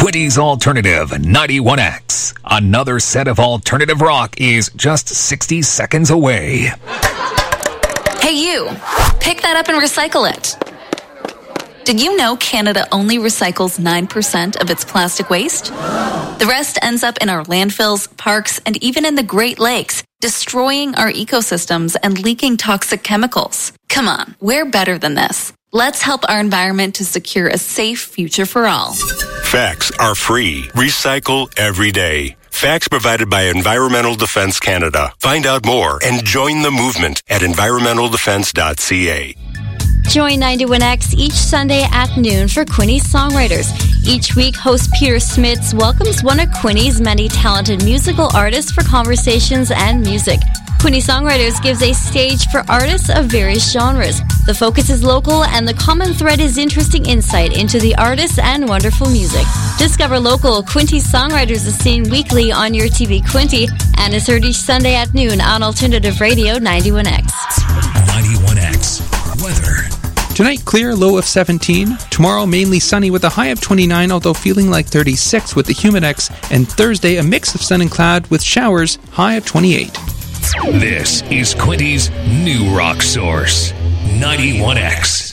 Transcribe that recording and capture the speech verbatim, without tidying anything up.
Quinty's Alternative ninety-one X. Another set of alternative rock is just sixty seconds away. Hey you, pick that up and recycle it. Did you know Canada only recycles nine percent of its plastic waste? The rest ends up in our landfills, parks, and even in the Great Lakes, destroying our ecosystems and leaking toxic chemicals. Come on, we're better than this. Let's help our environment to secure a safe future for all. Facts are free. Recycle every day. Facts provided by Environmental Defence Canada. Find out more and join the movement at environmental defence dot c a. Join ninety-one X each Sunday at noon for Quinny's Songwriters. Each week, host Peter Smits welcomes one of Quinny's many talented musical artists for conversations and music. Quinny Songwriters gives a stage for artists of various genres. The focus is local, and the common thread is interesting insight into the artists and wonderful music. Discover local Quinty Songwriters is seen weekly on your T V Quinty and is heard each Sunday at noon on Alternative Radio ninety-one X. ninety-one X. Weather. Tonight, clear, low of seventeen. Tomorrow, mainly sunny with a high of twenty-nine, although feeling like thirty-six with the Humidex. And Thursday, a mix of sun and cloud with showers, high of twenty-eight. This is Quinty's new rock source, ninety-one X.